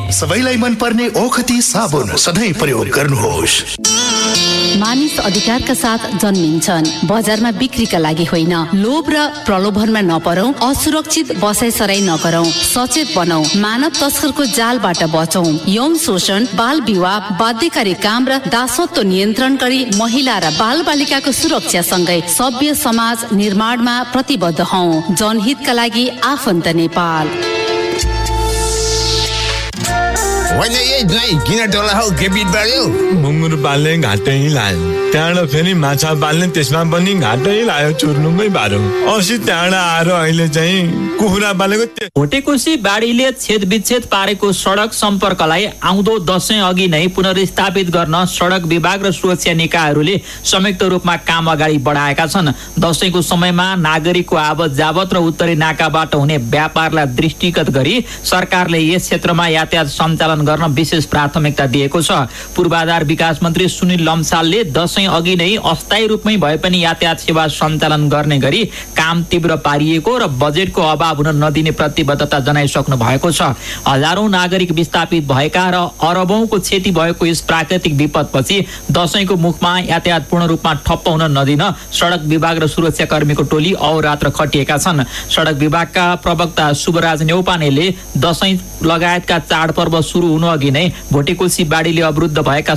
सबैलाई मन पर्ने ओखती साबुन सधैँ प्रयोग गर्नुहोस्। मानिस अधिकारका साथ जन्मिन्छन्, बजारमा बिक्रीका लागि होइन। लोभ र प्रलोभनमा नपरौं, असुरक्षित बसाइसराई नगरौं, सचेत बनौं, मानव तस्करको जालबाट बचौं। यौन शोषण, बाल विवाह, बाध्यकारी काम र दासत्व नियन्त्रण गरी महिला र बाल बालिकाको सुरक्षा सँगै सभ्य समाज निर्माणमा प्रतिबद्ध हौं। जनहितका लागि आफन्त नेपाल। वैन यही ज्वाइँ किन टोला हौ के बिट बढ्यो? मुङ्गुर पाल्ने घाटै लायो, त्यहाँबाट फेरि माछा पाल्ने त्यसमा पनि घाटै लायो, चुर्नुमै पारो। अस्ति त्यहाँबाट आएर अहिले चाहिँ कुखुरा पालेको। भोटेकोशी बाढीले छेदविच्छेद पारेको सडक सम्पर्कलाई आउँदो दशैं अघि नै पुनर्स्थापित गर्न सडक विभाग र सुरक्षा निकायहरूले संयुक्त रूपमा काम अगाडि बढाएका छन्। दशैंको समयमा नागरिकको आवत जावत र उत्तरी नाकाबाट हुने व्यापारलाई दृष्टिगत गरी सरकारले यस क्षेत्रमा यातायात सञ्चालन गर्न विशेष प्राथमिकता दिएको छ। पूर्वाधार विकास मन्त्री सुनिल लम्सालले दशैं अघि नै अस्थायी रूपमै भए पनि यातायात सेवा सञ्चालन गर्ने गरी काम तीव्र पारिएको र बजेटको अभाव हुन नदिने प्रतिबद्धता जनाइसक्नु भएको छ। हजारौं नागरिक विस्थापित भएका र अरबौंको क्षति भएको यस प्राकृतिक विपदपछि दशैंको मुखमा यातायात पूर्ण रूपमा ठप्प हुन नदिन सडक विभाग र सुरक्षा कर्मीको टोली अहोरात्र खटिएका छन्। सडक विभागका प्रवक्ता शुभराज न्यौपानेले दशैं लगायतका चाडपर्व सुरु हुनु अघि नै भोटेकोशी बाढीले अवरुद्ध भएका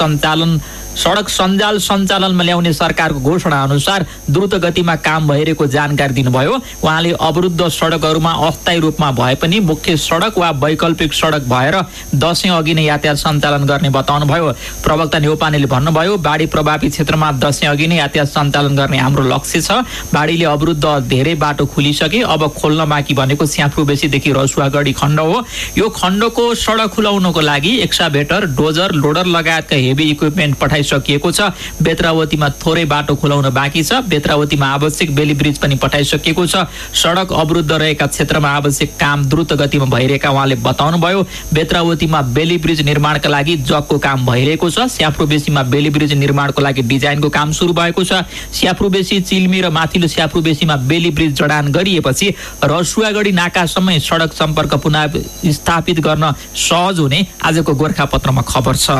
सडक सञ्जाल सञ्चालनमा ल्याउने सरकारको घोषणा अनुसार द्रुत गतिमा काम भइरहेको जानकारी दिनुभयो। उहाँले अवरुद्ध सडकहरूमा अस्थायी रूपमा भए पनि मुख्य सडक वा वैकल्पिक सडक भएर दशैं अघि नै यातायात सञ्चालन गर्ने बताउनुभयो। प्रवक्ता न्यौपानेले भन्नुभयो, बाढी प्रभावित क्षेत्रमा दशैं अघि नै यातायात सञ्चालन गर्ने हाम्रो लक्ष्य छ। बाढीले अवरुद्ध धेरै बाटो खुलिसके, अब खोल्न बाँकी भनेको स्याफ्रुबेसीदेखि रसुवागढी खण्ड हो। यो खण्डको सडक खुलाउनको लागि एक्साभेटर, डोजर, लोडर लगायतका हेभी इक्विपमेन्ट पठाइसकिएको छ। बेत्रावतीमा थोरै बाटो खुलाउन बाँकी छ। बेत्रावतीमा आवश्यक बेली ब्रिज पनि पठाइसकिएको छ। सडक अवरुद्ध रहेका क्षेत्रमा आवश्यक काम द्रुत गतिमा भइरहेका उहाँले बताउनुभयो। बेत्रावतीमा बेली ब्रिज निर्माणका लागि जगको काम भइरहेको छ। स्याफ्रुबेसीमा बेली ब्रिज निर्माणको लागि डिजाइनको काम सुरु भएको छ। स्याफ्रुबेसी, चिल्मी र माथिल्लो स्याफ्रुबेसीमा बेली ब्रिज जडान गरिएपछि रसुवागढी नाकासम्म सडक सम्पर्क पुनः स्थापित गर्न सहज हुने आजको गोर्खापत्रमा खबर छ।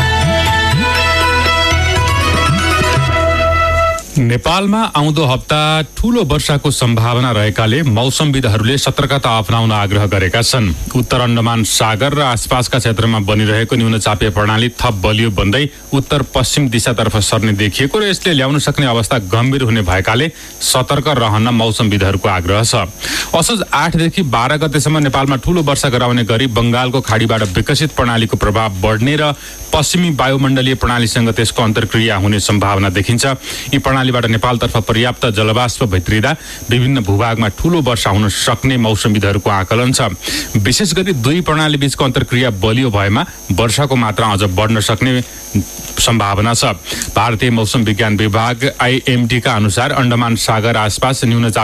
नेपालमा आउँदो हप्ता ठूलो वर्षाको सम्भावना रहेकाले मौसमविदहरूले सतर्कता अपनाउन आग्रह गरेका छन्। उत्तर अन्डमान सागर र आसपासका क्षेत्रमा बनिरहेको न्यूनचापीय प्रणाली थप बलियो बन्दै उत्तर पश्चिम दिशातर्फ सर्ने देखिएको र यसले ल्याउन सक्ने अवस्था गम्भीर हुने भएकाले सतर्क रहन मौसमविदहरूको आग्रह छ। असोज 8 देखि 12 गतेसम्म नेपालमा ठूलो वर्षा गराउने गरी बंगालको खाडीबाट विकसित प्रणालीको प्रभाव बढ्ने र पश्चिमी वायुमण्डलीय प्रणालीसँग त्यसको अन्तर्क्रिया हुने सम्भावना देखिन्छ। यी प्रणालीबाट नेपालतर्फ पर्याप्त जलवाष्प भित्रिँदा विभिन्न भूभागमा ठूलो वर्षा हुन सक्ने मौसमविदहरूको आकलन छ। विशेष गरी दुई प्रणाली बीचको अन्तर्क्रिया बलियो भएमा वर्षाको मात्रा अझ बढ्न सक्ने सम्भावना छ। भारतीय मौसम विज्ञान विभाग IMD का अनुसार अन्डमान सागर आसपास न्यूनचाप